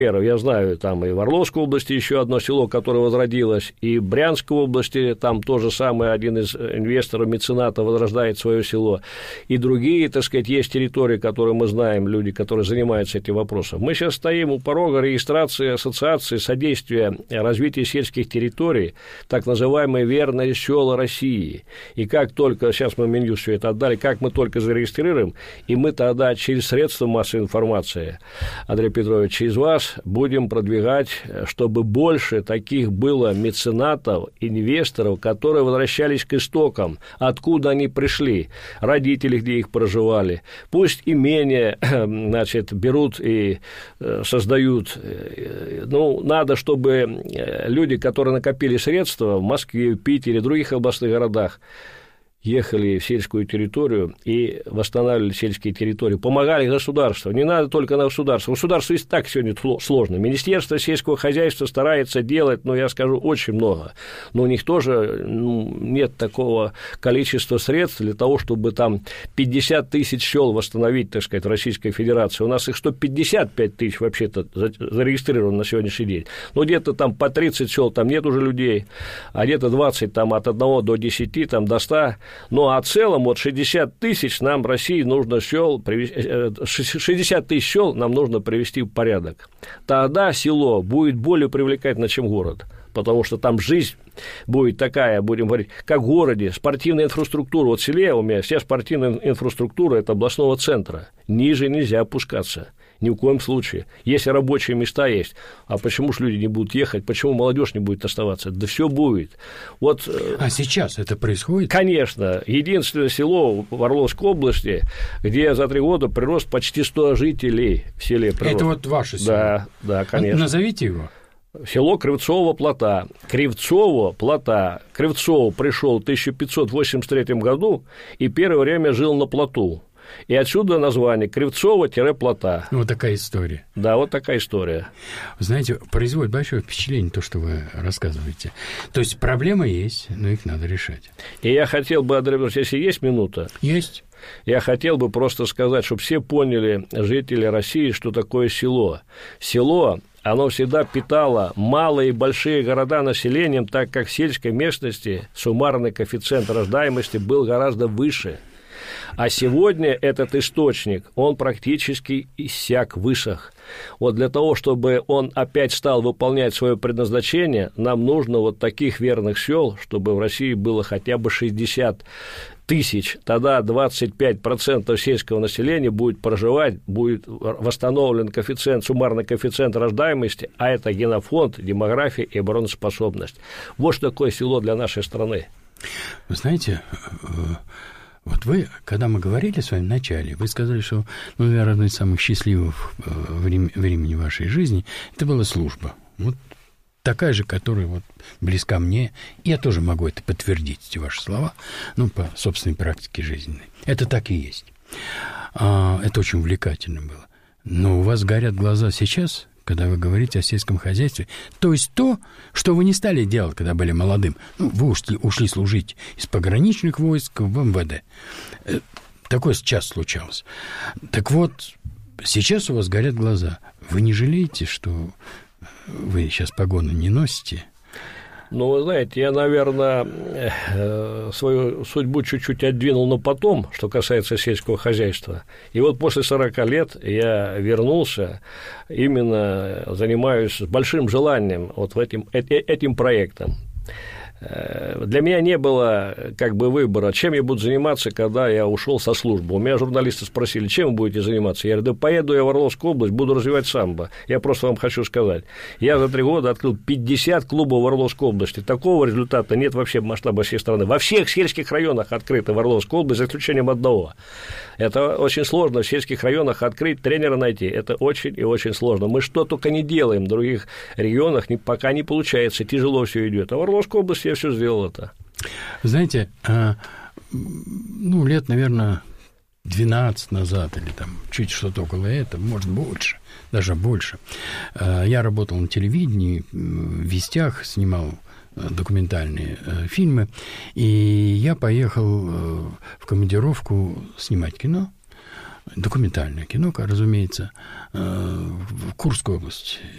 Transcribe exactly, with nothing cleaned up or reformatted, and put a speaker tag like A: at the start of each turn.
A: Я знаю, там и в Орловской области еще одно село, которое возродилось, и в Брянской области там тоже самый один из инвесторов, меценатов возрождает свое село, и другие, так сказать, есть территории, которые мы знаем, люди, которые занимаются этим вопросом. Мы сейчас стоим у порога регистрации ассоциации содействия развитию сельских территорий, так называемые верные села России. И как только, сейчас мы Минюст все это отдали, как мы только зарегистрируем, и мы тогда через средства массовой информации, Андрей Петрович, через вас будем продвигать, чтобы больше таких было меценатов, инвесторов, которые возвращались к истокам, откуда они пришли, родители, где их проживали. Пусть имения, значит, берут и создают. Ну, надо, чтобы люди, которые накопили средства в Москве, в Питере, в других областных городах, ехали в сельскую территорию и восстанавливали сельские территории, помогали государству. Не надо только на государство. Государство и так сегодня сложно. Министерство сельского хозяйства старается делать, ну, я скажу, очень много. Но у них тоже ну, нет такого количества средств для того, чтобы там пятьдесят тысяч сел восстановить, так сказать, в Российской Федерации. У нас их сто пятьдесят пять тысяч вообще-то зарегистрировано на сегодняшний день. Но где-то там по тридцать сел там нет уже людей, а где-то двадцать там от одного до десяти, там до ста. Ну, а в целом, вот шестьдесят тысяч нам в России нужно сел, шестьдесят тысяч сел нам нужно привести в порядок. Тогда село будет более привлекательно, чем город, потому что там жизнь будет такая, будем говорить, как в городе, спортивная инфраструктура. Вот в селе у меня вся спортивная инфраструктура – это областного центра. Ниже нельзя опускаться. Ни в коем случае. Если рабочие места есть, а почему же люди не будут ехать, почему молодежь не будет оставаться? Да все будет. Вот,
B: а сейчас это происходит?
A: Конечно. Единственное село в Орловской области, где за три года прирост почти сто жителей в селе. Прирост.
B: Это вот ваше село?
A: Да, да, конечно.
B: Назовите его.
A: Село Кривцово плота. Кривцово плота. Кривцово пришел в тысяча пятьсот восемьдесят третьем году и первое время жил на плоту. И отсюда название Кривцово-плота.
B: Вот такая история.
A: Да, вот такая история.
B: Вы знаете, производит большое впечатление то, что вы рассказываете. То есть проблемы есть, но их надо решать.
A: И я хотел бы, Андрей Петрович, если есть минута.
B: Есть.
A: Я хотел бы просто сказать, чтобы все поняли, жители России, что такое село. Село, оно всегда питало малые и большие города населением, так как в сельской местности суммарный коэффициент рождаемости был гораздо выше. А сегодня этот источник, он практически иссяк, высох. Вот для того, чтобы он опять стал выполнять свое предназначение, нам нужно вот таких верных сел, чтобы в России было хотя бы шестьдесят тысяч. Тогда двадцать пять процентов сельского населения будет проживать, будет восстановлен коэффициент, суммарный коэффициент рождаемости, а это генофонд, демография и обороноспособность. Вот что такое село для нашей страны.
B: Вы знаете, вот вы, когда мы говорили с вами в начале, вы сказали, что, ну, наверное, одно из самых счастливых времени вашей жизни это была служба. Вот такая же, которая вот близка мне. Я тоже могу это подтвердить, эти ваши слова, ну, по собственной практике жизненной. Это так и есть. Это очень увлекательно было. Но у вас горят глаза сейчас, когда вы говорите о сельском хозяйстве, то есть то, что вы не стали делать, когда были молодым. Ну, вы ушли, ушли служить из пограничных войск в эм вэ дэ. Такое сейчас случалось. Так вот, сейчас у вас горят глаза. Вы не жалеете, что вы сейчас погоны не носите?
A: Ну, вы знаете, я, наверное, свою судьбу чуть-чуть отдвинул на потом, что касается сельского хозяйства. И вот после сорока лет я вернулся, именно занимаюсь с большим желанием вот этим, этим проектом. Для меня не было как бы выбора, чем я буду заниматься, когда я ушел со службы. У меня журналисты спросили, чем вы будете заниматься? Я говорю, да поеду я в Орловскую область, буду развивать самбо. Я просто вам хочу сказать, я за три года открыл пятьдесят клубов в Орловской области. Такого результата нет вообще в масштабах всей страны. Во всех сельских районах открыты в Орловской области, за исключением одного. Это очень сложно в сельских районах открыть, тренера найти. Это очень и очень сложно. Мы что только не делаем в других регионах, пока не получается, тяжело все идет. А в Орловской области я все сделал это.
B: Знаете, ну, лет, наверное, двенадцать назад или там чуть что-то около этого, может, больше, даже больше, я работал на телевидении, в «Вестях», снимал документальные фильмы, и я поехал в командировку снимать кино документальное кино, разумеется, в Курской области.